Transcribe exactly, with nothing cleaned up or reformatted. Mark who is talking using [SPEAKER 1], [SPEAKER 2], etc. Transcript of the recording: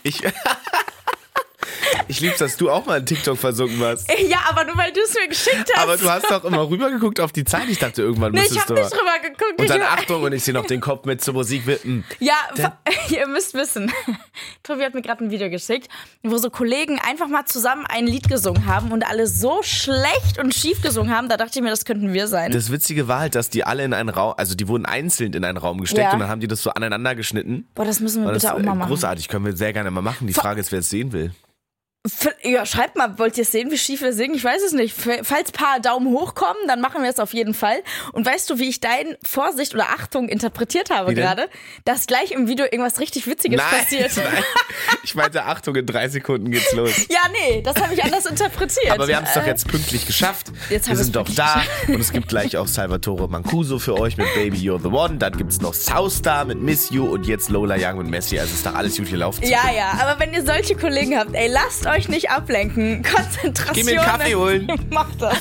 [SPEAKER 1] Ich, ich lieb's, dass du auch mal in TikTok versunken warst.
[SPEAKER 2] Ja, aber nur weil du es mir geschickt hast.
[SPEAKER 1] Aber du hast doch immer rübergeguckt auf die Zeit. Ich dachte, irgendwann
[SPEAKER 2] nee,
[SPEAKER 1] müsstest du...
[SPEAKER 2] ich hab nicht rüber geguckt.
[SPEAKER 1] Und dann
[SPEAKER 2] ich
[SPEAKER 1] Achtung, und ich sehe noch den Kopf mit zur Musik wippen.
[SPEAKER 2] Ja, ihr müsst wissen, Tobi hat mir gerade ein Video geschickt, wo so Kollegen einfach mal zusammen ein Lied gesungen haben und alle so schlecht und schief gesungen haben, da dachte ich mir, das könnten wir sein.
[SPEAKER 1] Das Witzige war halt, dass die alle in einen Raum, also die wurden einzeln in einen Raum gesteckt
[SPEAKER 2] Ja.
[SPEAKER 1] und dann haben die das so aneinander geschnitten.
[SPEAKER 2] Boah, das müssen wir
[SPEAKER 1] Und das
[SPEAKER 2] bitte auch
[SPEAKER 1] ist,
[SPEAKER 2] mal
[SPEAKER 1] äh,
[SPEAKER 2] machen.
[SPEAKER 1] Großartig, können wir sehr gerne mal machen. Die Frage ist, wer es sehen will.
[SPEAKER 2] Ja, schreibt mal, wollt ihr sehen, wie schief wir singen? Ich weiß es nicht. Falls ein paar Daumen hoch kommen, dann machen wir es auf jeden Fall. Und weißt du, wie ich dein Vorsicht oder Achtung interpretiert habe gerade? Dass gleich im Video irgendwas richtig Witziges
[SPEAKER 1] Nein,
[SPEAKER 2] passiert.
[SPEAKER 1] nein. Ich meinte, Achtung, in drei Sekunden geht's los.
[SPEAKER 2] Ja, nee, das habe ich anders interpretiert.
[SPEAKER 1] Aber wir haben es doch jetzt pünktlich geschafft.
[SPEAKER 2] Jetzt haben
[SPEAKER 1] wir
[SPEAKER 2] wir
[SPEAKER 1] sind
[SPEAKER 2] es
[SPEAKER 1] doch da. Und es gibt gleich auch Salvatore Mancuso für euch mit Baby You're the One. Dann gibt's noch Southstar mit Miss You und jetzt Lola Young mit Messi. Also ist doch alles gut gelaufen.
[SPEAKER 2] Ja, ja, aber wenn ihr solche Kollegen habt, ey, lasst euch nicht ablenken. Konzentration.
[SPEAKER 1] Geh mir einen Kaffee holen.
[SPEAKER 2] Macht das.